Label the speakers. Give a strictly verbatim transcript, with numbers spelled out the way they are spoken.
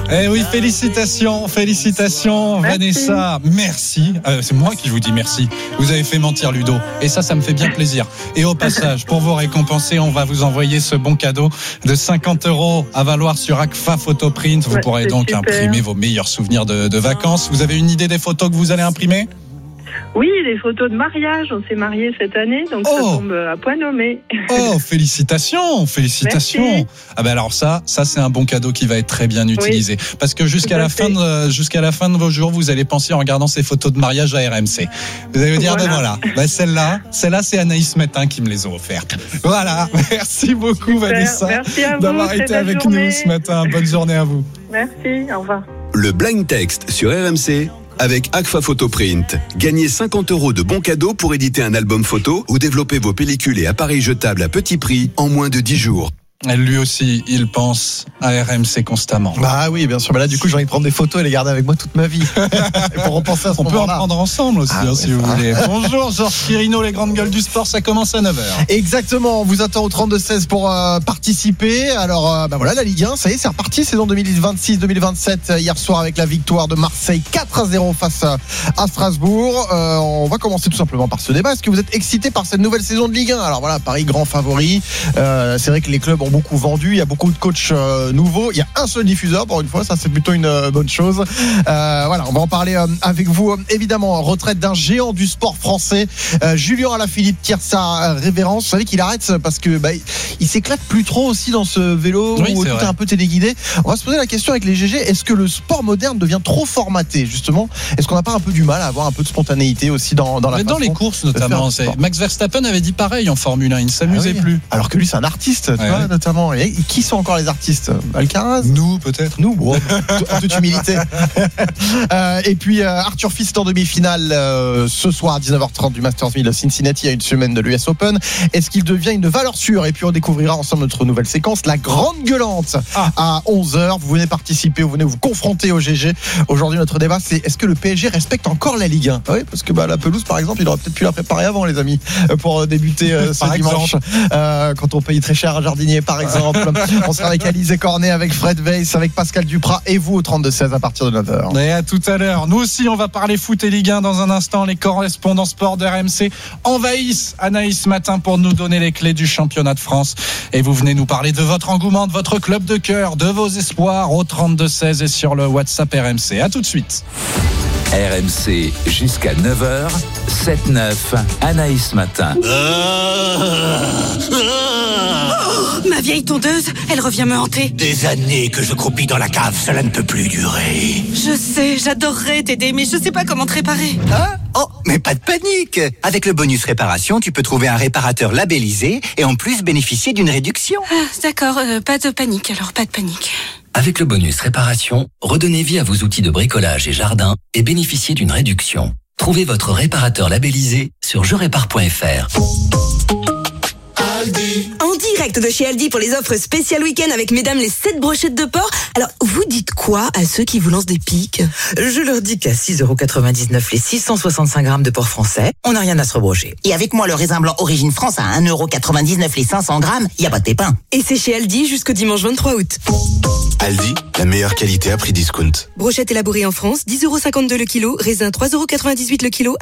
Speaker 1: Eh oui, félicitations, félicitations,
Speaker 2: merci.
Speaker 1: Vanessa. Merci. Euh, c'est moi qui vous dis merci. Vous avez fait mentir Ludo. Et ça, ça me fait bien plaisir. Et au passage, pour vous récompenser, on va vous envoyer ce bon cadeau de cinquante euros à valoir sur Agfa Photoprint. Vous
Speaker 2: ouais,
Speaker 1: pourrez donc
Speaker 2: super.
Speaker 1: imprimer vos meilleurs souvenirs de, de vacances. Vous avez une idée des photos que vous allez imprimer ?
Speaker 2: Oui, les photos de mariage. On s'est mariés cette année, donc
Speaker 1: Oh.
Speaker 2: ça tombe à point nommé.
Speaker 1: Oh, félicitations, félicitations.
Speaker 2: Merci.
Speaker 1: Ah ben alors ça, ça c'est un bon cadeau qui va être très bien utilisé. Oui. Parce que jusqu'à
Speaker 2: Tout à
Speaker 1: la
Speaker 2: fait.
Speaker 1: fin de, jusqu'à la fin de vos jours, vous allez penser en regardant ces photos de mariage à R M C. Vous allez vous dire,
Speaker 2: Voilà.
Speaker 1: ben voilà, ben celle-là, celle-là c'est Anaïs Matin qui me les a offertes. Voilà, merci beaucoup
Speaker 2: Super.
Speaker 1: Vanessa
Speaker 2: Merci à vous,
Speaker 1: d'avoir
Speaker 2: très
Speaker 1: été
Speaker 2: belle
Speaker 1: avec
Speaker 2: journée.
Speaker 1: nous ce matin. Bonne journée à vous.
Speaker 2: Merci, au revoir.
Speaker 3: Le Blind Text sur R M C avec Agfa Photoprint. Gagnez cinquante euros de bons cadeaux pour éditer un album photo ou développer vos pellicules et appareils jetables à petit prix en moins de dix jours.
Speaker 1: Lui aussi, il pense à R M C constamment.
Speaker 4: Bah oui, bien sûr. Mais là, du coup, j'ai envie de prendre des photos et les garder avec moi toute ma vie. Et pour repenser à ce
Speaker 1: On peut en
Speaker 4: moment-là.
Speaker 1: prendre ensemble aussi,
Speaker 4: Ah
Speaker 1: hein,
Speaker 4: ouais,
Speaker 1: si vous
Speaker 4: ça.
Speaker 1: voulez. Bonjour Georges Quirino, les grandes gueules du sport, ça commence à neuf heures.
Speaker 4: Exactement, on vous attend au trente-deux seize pour euh, participer. Alors, euh, bah voilà, la Ligue un, ça y est, c'est reparti, saison deux mille vingt-six deux mille vingt-sept, euh, hier soir avec la victoire de Marseille quatre à zéro face à, à Strasbourg. Euh, on va commencer tout simplement par ce débat. Est-ce que vous êtes excité par cette nouvelle saison de Ligue un ? Alors voilà, Paris, grand favori. Euh, c'est vrai que les clubs ont beaucoup vendu, il y a beaucoup de coachs euh, nouveaux. Il y a un seul diffuseur, pour une fois, ça c'est plutôt une euh, bonne chose. Euh, voilà, on va en parler euh, avec vous. Euh, évidemment, retraite d'un géant du sport français. Euh, Julien Alaphilippe tire sa révérence. Vous savez qu'il arrête parce que bah, il s'éclate plus trop aussi dans ce vélo
Speaker 1: Oui,
Speaker 4: où
Speaker 1: c'est
Speaker 4: tout
Speaker 1: vrai.
Speaker 4: est un peu téléguidé. On va se poser la question avec les G G, est-ce que le sport moderne devient trop formaté justement ? Est-ce qu'on n'a pas un peu du mal à avoir un peu de spontanéité aussi dans, dans la
Speaker 1: Mais dans
Speaker 4: façon
Speaker 1: les courses
Speaker 4: de faire
Speaker 1: notamment,
Speaker 4: du
Speaker 1: c'est...
Speaker 4: sport ?
Speaker 1: Max Verstappen avait dit pareil en Formule un, il ne s'amusait
Speaker 4: Ah oui.
Speaker 1: plus.
Speaker 4: Alors que lui c'est un artiste, tu
Speaker 1: Ouais,
Speaker 4: vois,
Speaker 1: ouais.
Speaker 4: notamment. Et qui sont encore les artistes ? Alcaraz ?
Speaker 1: Nous peut-être.
Speaker 4: Nous, bon, en toute humilité. euh, et puis euh, Arthur Fils est en demi-finale euh, ce soir à dix-neuf heures trente du Masters mille Cincinnati à une semaine de l'U S Open. Est-ce qu'il devient une valeur sûre ? Et puis on découvrira ensemble notre nouvelle séquence, la grande gueulante
Speaker 1: Ah.
Speaker 4: à onze heures. Vous venez participer, vous venez vous confronter au G G. Aujourd'hui notre débat c'est est-ce que le P S G respecte encore la Ligue un ? Oui, parce que bah, la pelouse par exemple, il aurait peut-être pu la préparer avant les amis pour euh, débuter euh, ce
Speaker 1: Par
Speaker 4: dimanche. Euh, quand on paye très cher un jardinier par exemple. On sera avec Alizé Cornet, avec Fred Weiss, avec Pascal Duprat et vous au trente-deux seize à partir de neuf heures.
Speaker 1: Et à tout à l'heure. Nous aussi, on va parler foot et Ligue un dans un instant. Les correspondants sport de R M C envahissent Anaïs Matin pour nous donner les clés du championnat de France. Et vous venez nous parler de votre engouement, de votre club de cœur, de vos espoirs au trente-deux seize et sur le WhatsApp R M C. À tout de suite.
Speaker 5: R M C jusqu'à neuf heures, sept neuf, Anaïs Matin.
Speaker 6: Oh, ma vieille tondeuse, elle revient me hanter.
Speaker 7: Des années que je croupis dans la cave, cela ne peut plus durer.
Speaker 6: Je sais, j'adorerais t'aider, mais je sais pas comment te réparer.
Speaker 7: Hein ? Oh, mais pas de panique. Avec le bonus réparation, tu peux trouver un réparateur labellisé et en plus bénéficier d'une réduction.
Speaker 6: Ah, d'accord, euh, pas de panique, alors pas de panique.
Speaker 8: Avec le bonus réparation, redonnez vie à vos outils de bricolage et jardin et bénéficiez d'une réduction. Trouvez votre réparateur labellisé sur je répare point f r.
Speaker 6: En direct de chez Aldi pour les offres spéciales week-end avec mesdames les sept brochettes de porc. Alors, vous dites quoi à ceux qui vous lancent des piques ?
Speaker 9: Je leur dis qu'à six euros quatre-vingt-dix-neuf les six cent soixante-cinq grammes de porc français, on n'a rien à se rebrocher.
Speaker 10: Et avec moi, le raisin blanc Origine France à un euro quatre-vingt-dix-neuf les cinq cents grammes, il n'y a pas de pépin.
Speaker 6: Et c'est chez Aldi jusqu'au dimanche vingt-trois août.
Speaker 3: Aldi, la meilleure qualité à prix discount.
Speaker 6: Brochette élaborée en France, dix euros cinquante-deux le kilo, raisin trois euros quatre-vingt-dix-huit le kilo.